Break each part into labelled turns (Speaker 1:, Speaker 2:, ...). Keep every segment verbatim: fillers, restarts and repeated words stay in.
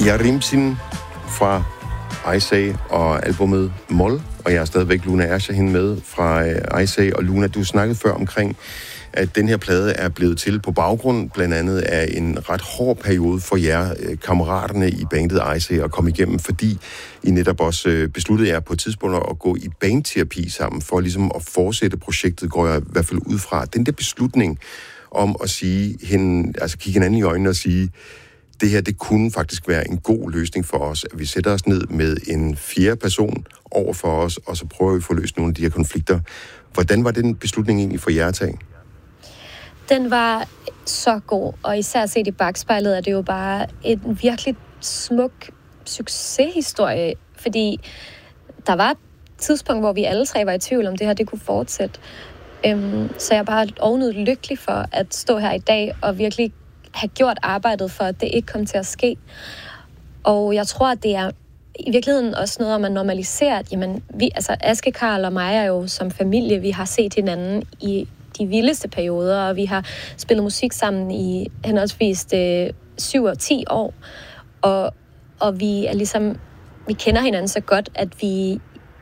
Speaker 1: Yarimsin fra Aysay og albumet Mol, og jeg er stadigvæk Luna Ersahin med fra Aysay. Og Luna, du snakkede før omkring, at den her plade er blevet til på baggrund blandt andet af en ret hård periode for jer, kammeraterne i bandet Aysay, at komme igennem, fordi I netop også besluttede jer på et tidspunkt at gå i bandterapi sammen, for ligesom at fortsætte projektet, går jeg i hvert fald ud fra. Den der beslutning om at sige, hende, altså kigge hinanden i øjnene og sige, det her, det kunne faktisk være en god løsning for os, at vi sætter os ned med en fjerde person over for os, og så prøver vi at få løst nogle af de her konflikter. Hvordan var den beslutning egentlig for jer at tage?
Speaker 2: Den var så god, og især set i bagspejlet er det jo bare en virkelig smuk succeshistorie, fordi der var et tidspunkt, hvor vi alle tre var i tvivl om det her, det kunne fortsætte. Øhm, så jeg er bare ovenud lykkelig for at stå her i dag og virkelig have gjort arbejdet for, at det ikke kom til at ske. Og jeg tror, at det er i virkeligheden også noget, om at normalisere, at jamen, vi, altså Aske, Karl og mig er jo som familie, vi har set hinanden i de vildeste perioder, og vi har spillet musik sammen i henholdsvis øh, syv og ti år. Og, og vi er ligesom, vi kender hinanden så godt, at vi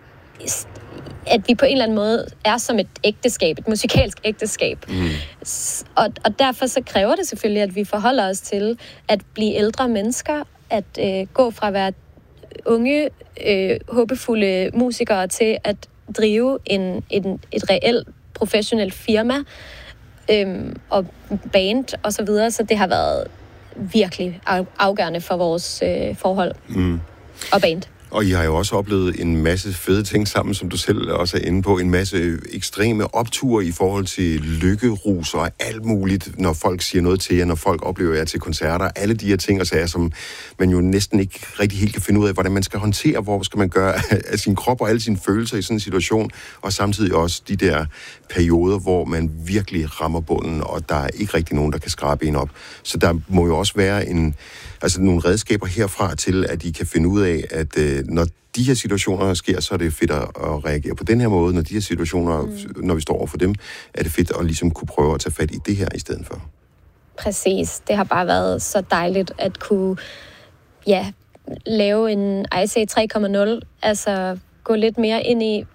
Speaker 2: at vi på en eller anden måde er som et ægteskab, et musikalsk ægteskab. Mm. Og, og derfor så kræver det selvfølgelig, at vi forholder os til at blive ældre mennesker, at øh, gå fra at være unge, øh, håbefulde musikere til at drive en, en, et reelt professionelt firma øh, og band og så videre. Så det har været virkelig afgørende for vores øh, forhold mm. og band.
Speaker 1: Og I har jo også oplevet en masse fede ting sammen, som du selv også er inde på. En masse ekstreme opture i forhold til lykkerus og alt muligt, når folk siger noget til jer, når folk oplever jer til koncerter. Alle de her ting og sager, som man jo næsten ikke rigtig helt kan finde ud af, hvordan man skal håndtere, hvor skal man gøre af sin krop og alle sine følelser i sådan en situation. Og samtidig også de der perioder, hvor man virkelig rammer bunden, og der er ikke rigtig nogen, der kan skrabe en op. Så der må jo også være en... Altså nogle redskaber herfra til, at I kan finde ud af, at øh, når de her situationer sker, så er det fedt at reagere på den her måde. Når de her situationer, mm. når vi står over for dem, er det fedt at ligesom kunne prøve at tage fat i det her i stedet for.
Speaker 2: Præcis. Det har bare været så dejligt at kunne ja, lave en Aysay tre komma nul. Altså gå lidt mere ind i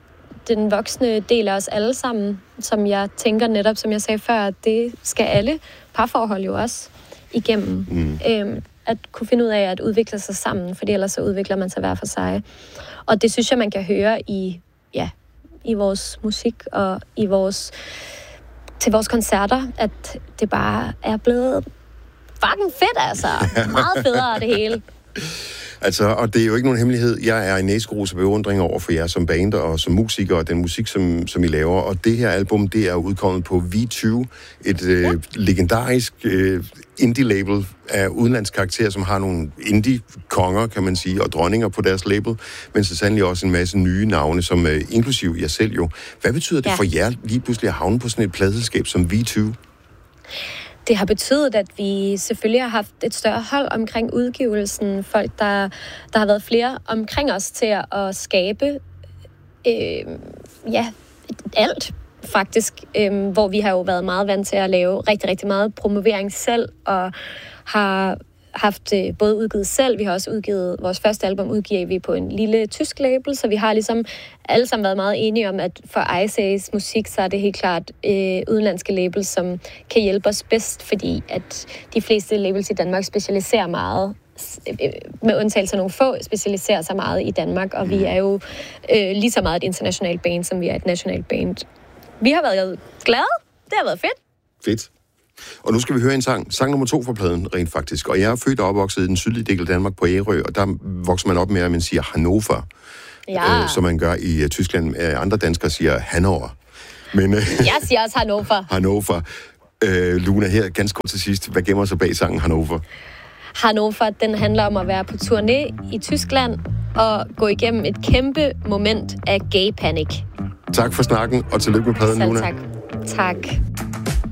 Speaker 2: den voksne del af os alle sammen, som jeg tænker netop, som jeg sagde før, at det skal alle parforhold jo også igennem. Mm. Øhm, at kunne finde ud af at udvikle sig sammen, fordi ellers så udvikler man sig hver for sig. Og det synes jeg, man kan høre i, ja, i vores musik og i vores, til vores koncerter, at det bare er blevet fucking fedt, altså. Meget federe det hele.
Speaker 1: Altså, og det er jo ikke nogen hemmelighed. Jeg er i næsegrus og beundring over for jer som band og som musikere og den musik, som, som I laver. Og det her album, det er udkommet på V tyve, et ja. øh, legendarisk øh, indie-label af udenlandsk karakter, som har nogle indie-konger, kan man sige, og dronninger på deres label, men så sandelig også en masse nye navne, som øh, inklusiv jer selv jo. Hvad betyder det ja. for jer lige pludselig at havne på sådan et pladeselskab som V tyve?
Speaker 2: Det har betydet, at vi selvfølgelig har haft et større hold omkring udgivelsen. Folk, der, der har været flere omkring os til at, at skabe øh, ja, alt, faktisk. Øh, hvor vi har jo været meget vant til at lave rigtig, rigtig meget promovering selv, og har haft øh, både udgivet selv, vi har også udgivet, vores første album udgiver vi på en lille tysk label, så vi har ligesom alle sammen været meget enige om, at for Aysays musik, så er det helt klart øh, udenlandske labels, som kan hjælpe os bedst, fordi at de fleste labels i Danmark specialiserer meget, øh, med undtagelse af nogle få, specialiserer sig meget i Danmark, og vi er jo øh, lige så meget et internationalt band, som vi er et nationalt band. Vi har været glade, det har været fedt.
Speaker 1: Fedt. Og nu skal vi høre en sang. Sang nummer to fra pladen, rent faktisk. Og jeg er født og opvokset i den sydlige del af Danmark på Ærø, og der vokser man op med, at man siger Hannover,
Speaker 2: ja.
Speaker 1: øh, som man gør i uh, Tyskland. Andre danskere siger Hannover. Men, øh,
Speaker 2: jeg siger også Hannover.
Speaker 1: Hannover. Øh, Luna, her ganske kort til sidst. Hvad gemmer sig bag sangen Hannover?
Speaker 2: Hannover, den handler om at være på turné i Tyskland og gå igennem et kæmpe moment af gay panic.
Speaker 1: Tak for snakken, og tillykke med pladen, Luna.
Speaker 2: Selv tak. Tak.